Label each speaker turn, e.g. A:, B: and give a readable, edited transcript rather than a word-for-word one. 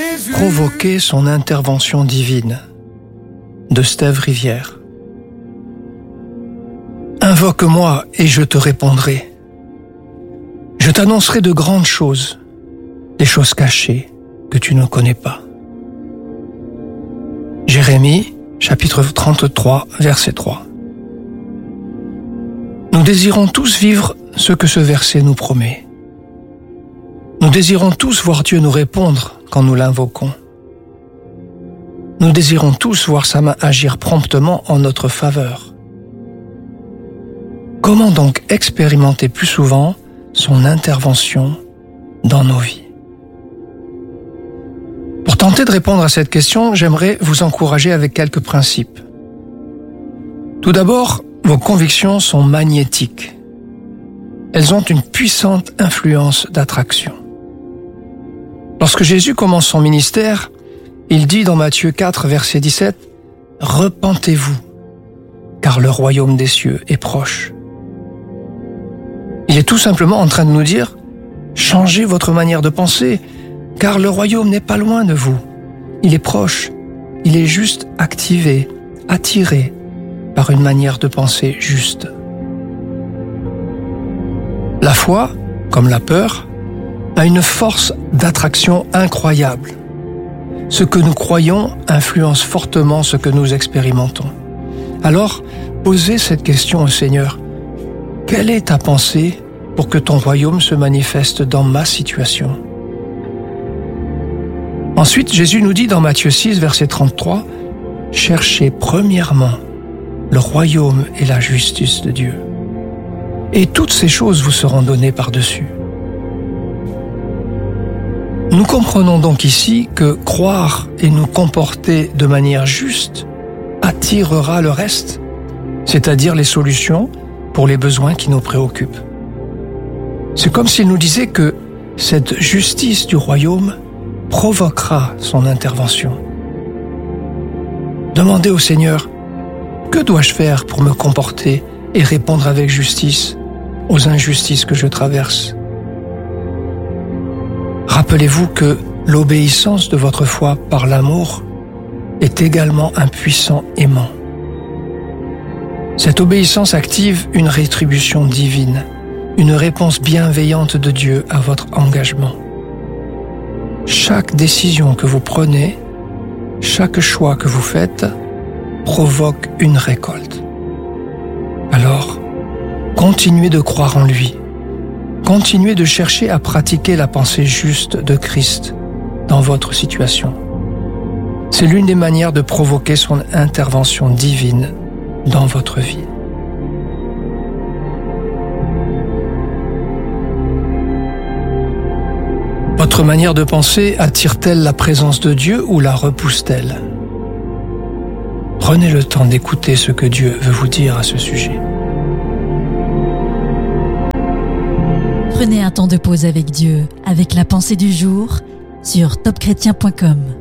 A: Provoquer son intervention divine de Steve Rivière. Invoque-moi et je te répondrai. Je t'annoncerai de grandes choses, des choses cachées que tu ne connais pas. Jérémie, chapitre 33, verset 3. Nous désirons tous vivre ce que ce verset nous promet. Nous désirons tous voir Dieu nous répondre quand nous l'invoquons. Nous désirons tous voir sa main agir promptement en notre faveur. Comment donc expérimenter plus souvent son intervention dans nos vies? Pour tenter de répondre à cette question, j'aimerais vous encourager avec quelques principes. Tout d'abord, vos convictions sont magnétiques. Elles ont une puissante influence d'attraction. Lorsque Jésus commence son ministère, il dit dans Matthieu 4, verset 17, « Repentez-vous, car le royaume des cieux est proche. » Il est tout simplement en train de nous dire « Changez votre manière de penser, car le royaume n'est pas loin de vous. Il est proche, il est juste activé, attiré par une manière de penser juste. » La foi, comme la peur, a une force d'attraction incroyable. Ce que nous croyons influence fortement ce que nous expérimentons. Alors, posez cette question au Seigneur. Quelle est ta pensée pour que ton royaume se manifeste dans ma situation? Ensuite, Jésus nous dit dans Matthieu 6, verset 33, « Cherchez premièrement le royaume et la justice de Dieu. Et toutes ces choses vous seront données par-dessus. » Nous comprenons donc ici que croire et nous comporter de manière juste attirera le reste, c'est-à-dire les solutions pour les besoins qui nous préoccupent. C'est comme s'il nous disait que cette justice du royaume provoquera son intervention. Demandez au Seigneur, que dois-je faire pour me comporter et répondre avec justice aux injustices que je traverse? Rappelez-vous que l'obéissance de votre foi par l'amour est également un puissant aimant. Cette obéissance active une rétribution divine, une réponse bienveillante de Dieu à votre engagement. Chaque décision que vous prenez, chaque choix que vous faites, provoque une récolte. Alors, continuez de croire en lui. Continuez de chercher à pratiquer la pensée juste de Christ dans votre situation. C'est l'une des manières de provoquer son intervention divine dans votre vie. Votre manière de penser attire-t-elle la présence de Dieu ou la repousse-t-elle? Prenez le temps d'écouter ce que Dieu veut vous dire à ce sujet.
B: Prenez un temps de pause avec Dieu, avec la pensée du jour sur topchrétien.com.